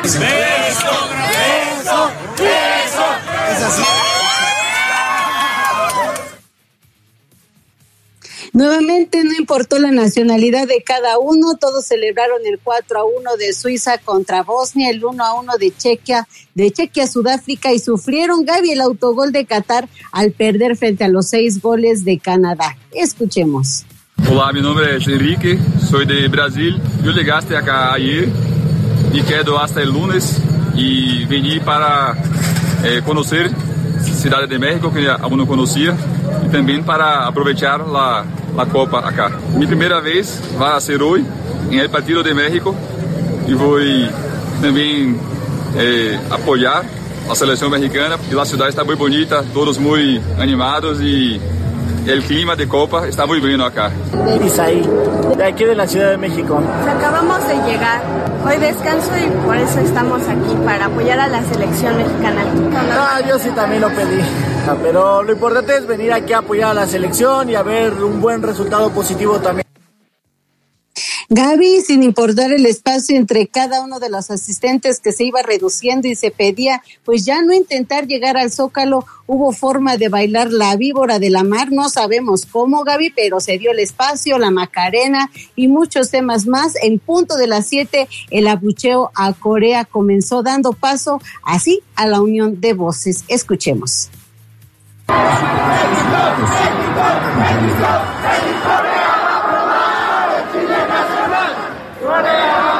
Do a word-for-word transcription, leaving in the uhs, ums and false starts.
Eso, eso, eso. Es así. Nuevamente no importó la nacionalidad de cada uno, todos celebraron el cuatro a uno de Suiza contra Bosnia, el uno a uno de Chequia, de Chequia a Sudáfrica y sufrieron, Gaby, el autogol de Qatar al perder frente a los seis goles de Canadá. Escuchemos. Olá, meu nome é Henrique, sou de Brasil. Eu chegaste acá ayer e quedo hasta el lunes e vim para eh, conhecer Cidade de México, que aún não conhecia, e também para aproveitar a la Copa acá. Mi primera vez va a ser hoy en el partido de México y voy también eh, apoyar a selección mexicana. Y la ciudad está muy bonita, todos muy animados y el clima de Copa está muy bueno acá. Isaí, de aquí de la Ciudad de México. Acabamos de llegar, hoy descanso y por eso estamos aquí, para apoyar a la selección mexicana. Ah, yo sí también lo pedí, pero lo importante es venir aquí a apoyar a la selección y a ver un buen resultado positivo también. Gaby, sin importar el espacio entre cada uno de los asistentes que se iba reduciendo y se pedía, pues ya no intentar llegar al Zócalo, hubo forma de bailar la víbora de la mar, no sabemos cómo, Gaby, pero se dio el espacio, la Macarena y muchos temas más. En punto de las siete, el abucheo a Corea comenzó dando paso así a la unión de voces. Escuchemos. ¡México! ¡México! ¡México!